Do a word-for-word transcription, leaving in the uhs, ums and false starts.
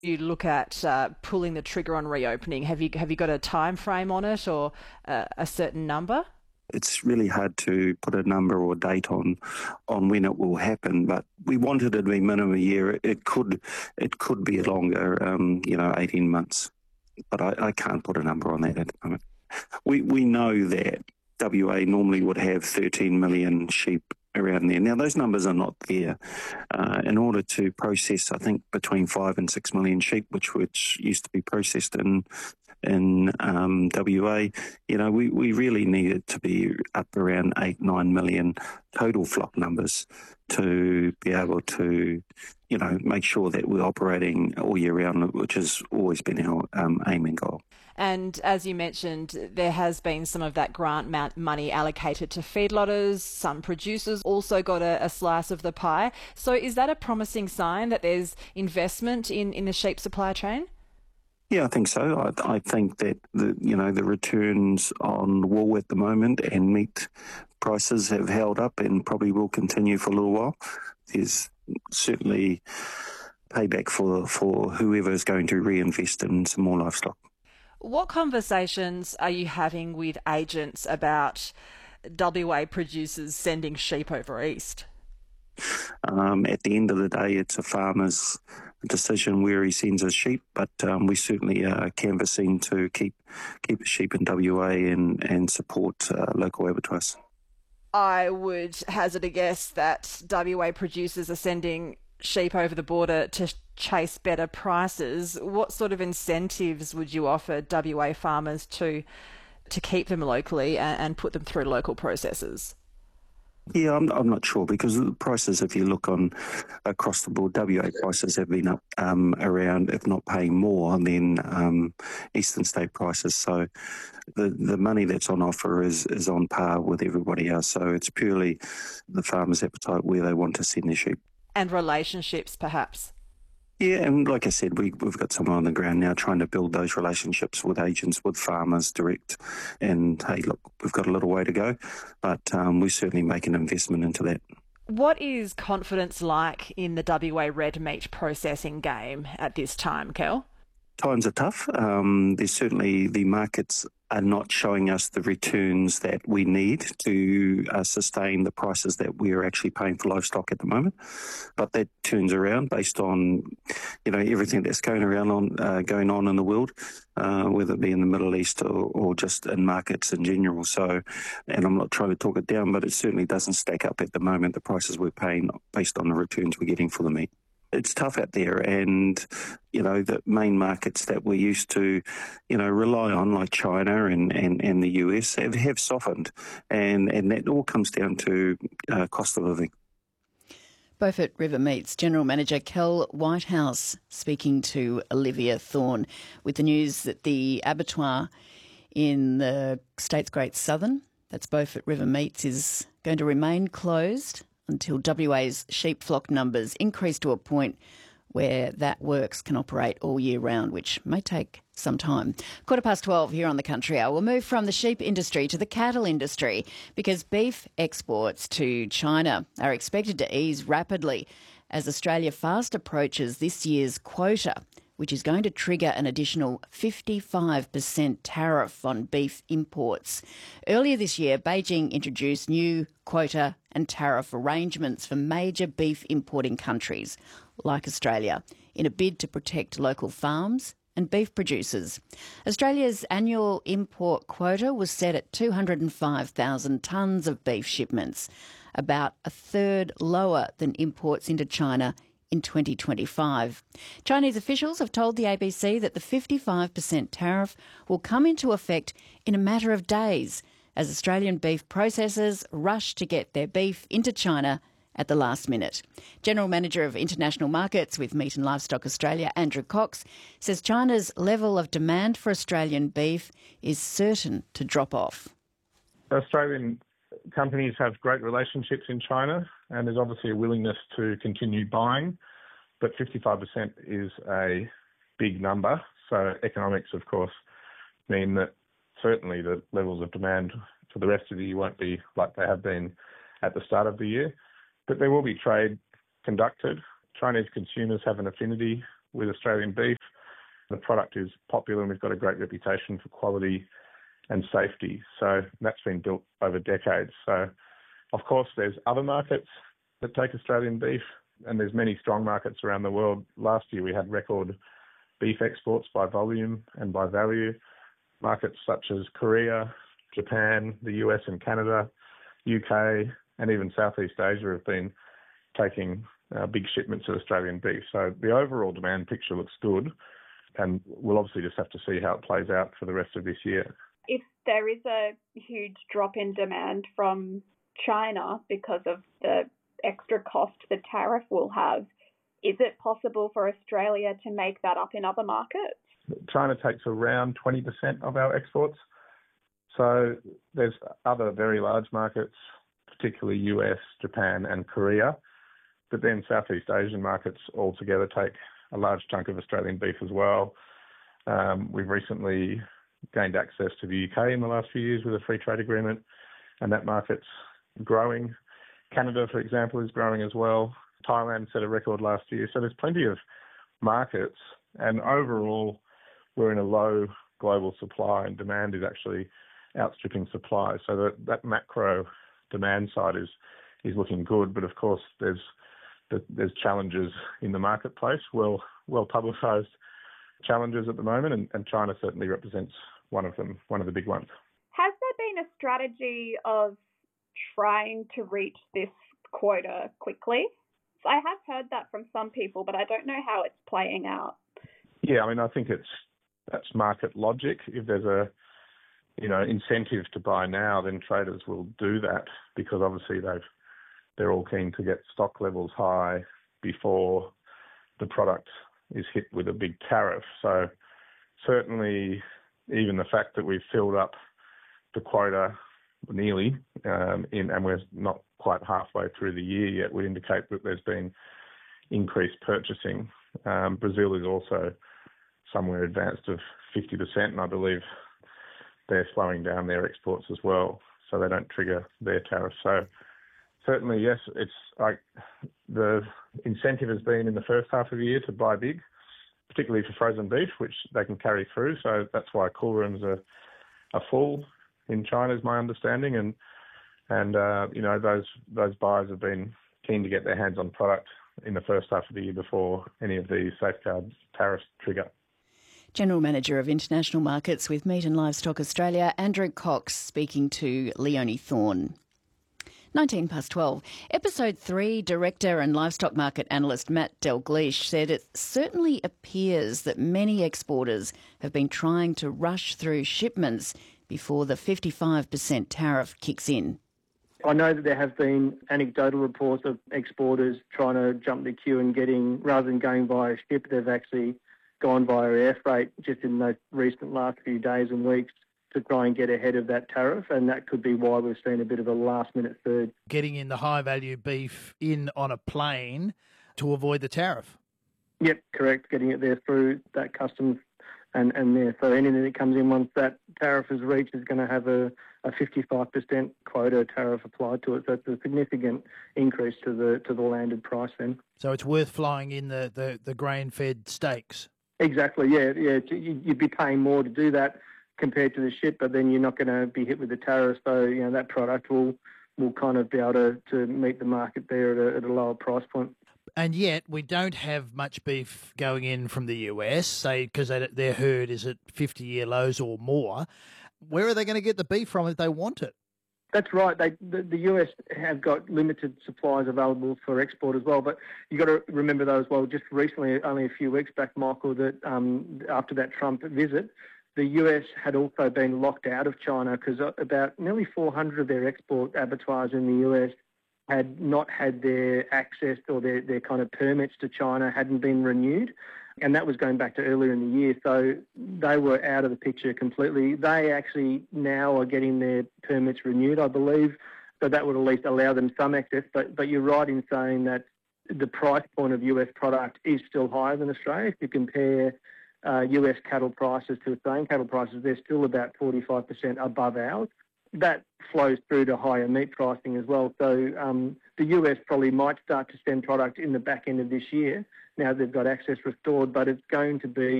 you look at uh, pulling the trigger on reopening? Have you have you got a time frame on it, or uh, a certain number? It's really hard to put a number or date on on when it will happen, but we wanted it to be minimum a year. It could it could be longer, um, you know, eighteen months, but I, I can't put a number on that at the moment. We we know that W A normally would have thirteen million sheep around there. Now, those numbers are not there. Uh, in order to process, I think, between five and six million sheep, which which used to be processed in in um, W A, you know, we, we really needed to be up around eight, nine million total flock numbers to be able to, you know, make sure that we're operating all year round, which has always been our um, aim and goal. And as you mentioned, there has been some of that grant money allocated to feedlotters. Some producers also got a, a slice of the pie. So is that a promising sign that there's investment in, in the sheep supply chain? Yeah, I think so. I, I think that the you know the returns on wool at the moment and meat prices have held up and probably will continue for a little while. There's certainly payback for for whoever is going to reinvest in some more livestock. What conversations are you having with agents about W A producers sending sheep over east? Um, at the end of the day, it's a farmer's decision where he sends his sheep, but um, we certainly are canvassing to keep keep sheep in W A and, and support uh, local abattoirs. I would hazard a guess that W A producers are sending sheep over the border to chase better prices. What sort of incentives would you offer W A farmers to to keep them locally and, and put them through local processes? Yeah, I'm, I'm not sure, because the prices, if you look on across the board, W A prices have been up um, around, if not paying more than um, eastern state prices. So the the money that's on offer is, is on par with everybody else. So it's purely the farmer's appetite where they want to send their sheep. And relationships, perhaps? Yeah, and like I said, we, we've got someone on the ground now trying to build those relationships with agents, with farmers direct. And hey, look, we've got a little way to go, but um, we certainly make an investment into that. What is confidence like in the W A red meat processing game at this time, Kel? Times are tough. Um, there's certainly the markets are not showing us the returns that we need to uh, sustain the prices that we're actually paying for livestock at the moment. But that turns around based on, you know, everything that's going around on uh, going on in the world, uh, whether it be in the Middle East or, or just in markets in general. So, and I'm not trying to talk it down, but it certainly doesn't stack up at the moment, the prices we're paying based on the returns we're getting for the meat. It's tough out there, and, you know, the main markets that we used to, you know, rely on, like China and, and, and the U S, have, have softened, and, and that all comes down to uh, cost of living. Beaufort River Meats General Manager Kel Whitehouse speaking to Olivia Thorne with the news that the abattoir in the state's Great Southern, that's Beaufort River Meats, is going to remain closed until W A's sheep flock numbers increase to a point where that works can operate all year round, which may take some time. Quarter past twelve here on the Country Hour. We'll move from the sheep industry to the cattle industry, because beef exports to China are expected to ease rapidly as Australia fast approaches this year's quota, which is going to trigger an additional fifty-five percent tariff on beef imports. Earlier this year, Beijing introduced new quota and tariff arrangements for major beef importing countries like Australia in a bid to protect local farms and beef producers. Australia's annual import quota was set at two hundred five thousand tonnes of beef shipments, about a third lower than imports into China in twenty twenty-five. Chinese officials have told the A B C that the fifty-five percent tariff will come into effect in a matter of days as Australian beef processors rush to get their beef into China at the last minute. General Manager of International Markets with Meat and Livestock Australia, Andrew Cox, says China's level of demand for Australian beef is certain to drop off. Australian companies have great relationships in China, and there's obviously a willingness to continue buying, but fifty-five percent is a big number. So economics, of course, mean that certainly the levels of demand for the rest of the year won't be like they have been at the start of the year. But there will be trade conducted. Chinese consumers have an affinity with Australian beef. The product is popular and we've got a great reputation for quality and safety. So that's been built over decades. So, of course, there's other markets that take Australian beef, and there's many strong markets around the world. Last year we had record beef exports by volume and by value. Markets such as Korea, Japan, the U S and Canada, U K, and even Southeast Asia have been taking uh, big shipments of Australian beef. So the overall demand picture looks good, and we'll obviously just have to see how it plays out for the rest of this year. If there is a huge drop in demand from China because of the extra cost the tariff will have, is it possible for Australia to make that up in other markets? China takes around twenty percent of our exports. So there's other very large markets, particularly U S, Japan and Korea. But then Southeast Asian markets altogether take a large chunk of Australian beef as well. Um, we've recently gained access to the U K in the last few years with a free trade agreement, and that market's growing. Canada, for example, is growing as well. Thailand set a record last year. So there's plenty of markets, and overall we're in a low global supply and demand is actually outstripping supply. So that, that macro demand side is is looking good, but of course there's there's challenges in the marketplace, well well publicised challenges at the moment, and, and China certainly represents one of them, one of the big ones. Has there been a strategy of trying to reach this quota quickly? I have heard that from some people, but I don't know how it's playing out. Yeah, I mean, I think it's that's market logic. If there's a you know incentive to buy now, then traders will do that because obviously they've they're all keen to get stock levels high before the product is hit with a big tariff. So certainly, even the fact that we've filled up the quota nearly, um, in, and we're not quite halfway through the year yet, would indicate that there's been increased purchasing. Um, Brazil is also somewhere advanced of fifty percent, and I believe they're slowing down their exports as well, so they don't trigger their tariffs. So certainly, yes, it's like the incentive has been in the first half of the year to buy big, particularly for frozen beef, which they can carry through. So that's why cool rooms are, are full in China, is my understanding, and and uh, you know those those buyers have been keen to get their hands on product in the first half of the year before any of these safeguard tariffs trigger. General Manager of International Markets with Meat and Livestock Australia, Andrew Cox, speaking to Leonie Thorne. nineteen past twelve. Episode three Director and Livestock Market Analyst Matt Dalgleish said it certainly appears that many exporters have been trying to rush through shipments before the fifty-five percent tariff kicks in. I know that there have been anecdotal reports of exporters trying to jump the queue and getting, rather than going via ship, they've actually gone via air freight just in the recent last few days and weeks to try and get ahead of that tariff, and that could be why we've seen a bit of a last-minute surge. Getting in the high-value beef in on a plane to avoid the tariff. Yep, correct, getting it there through that customs and, and there. So anything that comes in once that tariff is reached is going to have a, a fifty-five percent quota tariff applied to it. So it's a significant increase to the to the landed price then. So it's worth flying in the, the, the grain-fed steaks. Exactly, yeah. yeah. You'd be paying more to do that compared to the ship, but then you're not going to be hit with the tariff. So, you know, that product will will kind of be able to, to meet the market there at a, at a lower price point. And yet we don't have much beef going in from the U S, say, because their herd is at fifty-year lows or more. Where are they going to get the beef from if they want it? That's right. They, the, the U S have got limited supplies available for export as well. But you've got to remember, though, as well, just recently, only a few weeks back, Michael, that um, after that Trump visit, the U S had also been locked out of China because about nearly four hundred of their export abattoirs in the U S had not had their access or their, their kind of permits to China hadn't been renewed. And that was going back to earlier in the year. So they were out of the picture completely. They actually now are getting their permits renewed, I believe. So that would at least allow them some access. But, but you're right in saying that the price point of U S product is still higher than Australia. If you compare uh, U S cattle prices to Australian cattle prices, they're still about forty-five percent above ours. That flows through to higher meat pricing as well. So um, the U S probably might start to send product in the back end of this year now they've got access restored, but it's going to be